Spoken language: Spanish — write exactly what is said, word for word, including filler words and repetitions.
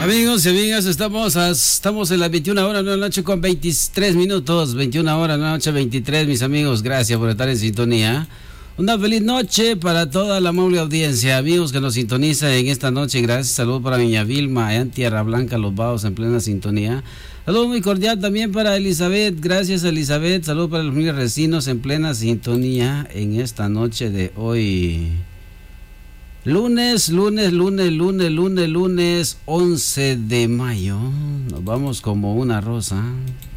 Amigos y amigas, estamos, a, estamos en las veintiuna horas de la noche con veintitrés minutos, veintiuna horas de la noche veintitrés, mis amigos, gracias por estar en sintonía. Una feliz noche para toda la amable audiencia, amigos que nos sintonizan en esta noche, gracias, salud para Viña Vilma, allá en Tierra Blanca, Los Baos, en plena sintonía. Saludo muy cordial también para Elizabeth, gracias Elizabeth, salud para los mil recinos en plena sintonía en esta noche de hoy. Lunes, lunes, lunes, lunes, lunes, lunes, once de mayo. Nos vamos como una rosa.